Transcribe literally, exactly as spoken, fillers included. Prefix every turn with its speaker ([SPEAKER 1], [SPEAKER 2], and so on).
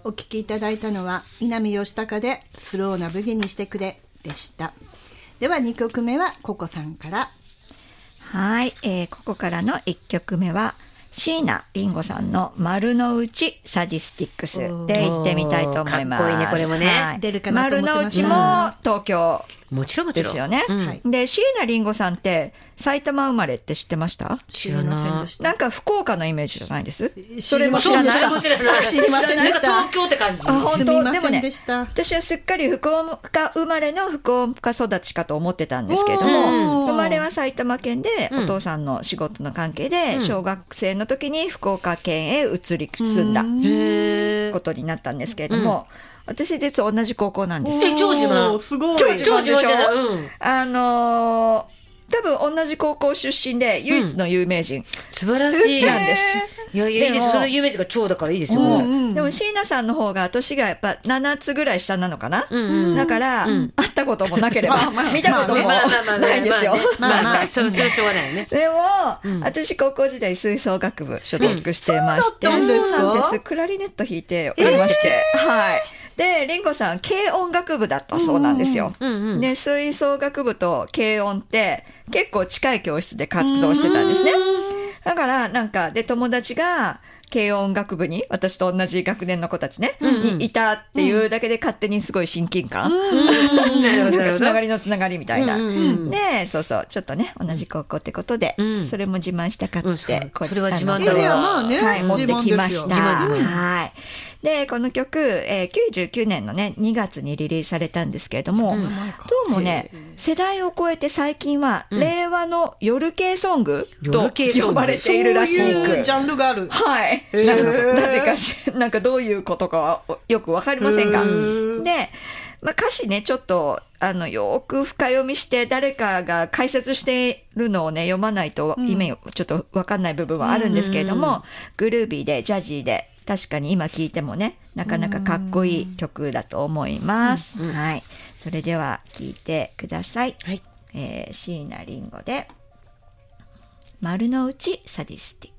[SPEAKER 1] お聴きいただいたのは南義孝でスローなブギにしてくれでした。ではにきょくめはココさんから。
[SPEAKER 2] はい、えー、ここからのいっきょくめは椎名林檎さんの丸の内サディスティックスで行ってみたいと思います。
[SPEAKER 3] かっこいいねこれもね、
[SPEAKER 2] はい、
[SPEAKER 1] 出るかなと思ってました。
[SPEAKER 2] 丸の内も東京
[SPEAKER 3] もちろんもちろん
[SPEAKER 2] ですよね、
[SPEAKER 3] うん、
[SPEAKER 2] で椎名林檎さんって埼玉生まれって知ってました？
[SPEAKER 1] 知りませんでした。
[SPEAKER 2] なんか福岡のイメージじゃないです？
[SPEAKER 1] それも知らない。
[SPEAKER 3] 知らない
[SPEAKER 1] 知りませんでした。
[SPEAKER 3] 東京って感じ。
[SPEAKER 2] あ、本当。
[SPEAKER 1] すみません
[SPEAKER 2] でもね、
[SPEAKER 1] でした。
[SPEAKER 2] 私はすっかり福岡生まれの福岡育ちかと思ってたんですけれども、生まれは埼玉県で、お父さんの仕事の関係で、小学生の時に福岡県へ移り住んだことになったんですけれども、私実は同じ高校なんです。
[SPEAKER 3] え、超自慢。
[SPEAKER 1] すごい。
[SPEAKER 2] 超自慢でしょ。
[SPEAKER 3] うん、
[SPEAKER 2] あのー多分同じ高校出身で唯一の有名人、うん、
[SPEAKER 3] 素晴らしい
[SPEAKER 2] なんです。
[SPEAKER 3] いやいやいいです。その有名人が超だからいいですよ、
[SPEAKER 2] うんうん、でも椎名さんの方が年がやっぱななつぐらい下なのかな、うんうん、だから、うん、会ったこともなければ、まあ、見たこともないんですよ。
[SPEAKER 3] まあまあそうそうしょうがないね。
[SPEAKER 2] でも、うん、私高校時代吹奏楽部所属してまして、うん、そうなんです。クラリネット弾いておりまして、えー、はい。で、林檎さん軽音楽部だったそうなんですよ、うんうん、で吹奏楽部と軽音って結構近い教室で活動してたんですね。だからなんかで友達が軽音楽部に私と同じ学年の子たちね、うんうん、にいたっていうだけで勝手にすごい親近感、うん、なんかつながりのつながりみたいな、うんうん、でそうそうちょっとね同じ高校ってことで、うん、それも自慢したかって、うん、
[SPEAKER 3] そ, それは自慢だわ、
[SPEAKER 1] まあね、
[SPEAKER 2] はい、持ってきました。
[SPEAKER 3] 自慢自慢、
[SPEAKER 2] はい。でこの曲、えー、きゅうじゅうきゅうねんのねにがつにリリースされたんですけれども、うん、どうもね世代を超えて最近は令和の夜系ソングと呼ばれているらしく、
[SPEAKER 1] そういうジャンルがある。
[SPEAKER 2] はい。な, なぜかしなんかどういうことかはよくわかりませんが、で、まあ、歌詞ねちょっとあのよく深読みして誰かが解説しているのをね読まないと意味ちょっとわかんない部分はあるんですけれども、グルービーでジャジーで確かに今聴いてもねなかなかかっこいい曲だと思います、うんうん、はい。それでは聴いてください、はい。えー、椎名林檎で丸の内サディスティック。